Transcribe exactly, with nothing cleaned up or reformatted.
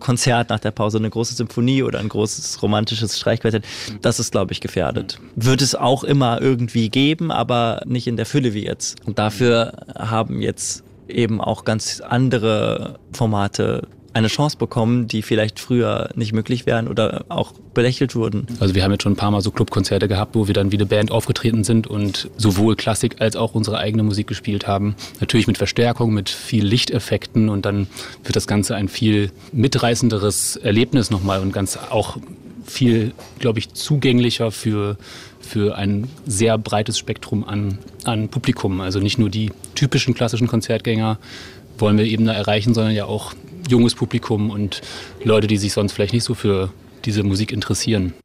Konzert nach der Pause, eine große Symphonie oder ein großes romantisches Streichquartett, das ist, glaube ich, gefährdet. Wird es auch immer irgendwie geben, aber nicht in der Fülle wie jetzt. Und dafür haben jetzt eben auch ganz andere Formate eine Chance bekommen, die vielleicht früher nicht möglich wären oder auch belächelt wurden. Also wir haben jetzt schon ein paar Mal so Clubkonzerte gehabt, wo wir dann wie eine Band aufgetreten sind und sowohl Klassik als auch unsere eigene Musik gespielt haben. Natürlich mit Verstärkung, mit viel Lichteffekten und dann wird das Ganze ein viel mitreißenderes Erlebnis nochmal und ganz auch viel, glaube ich, zugänglicher für, für ein sehr breites Spektrum an, an Publikum. Also nicht nur die typischen klassischen Konzertgänger wollen wir eben da erreichen, sondern ja auch junges Publikum und Leute, die sich sonst vielleicht nicht so für diese Musik interessieren.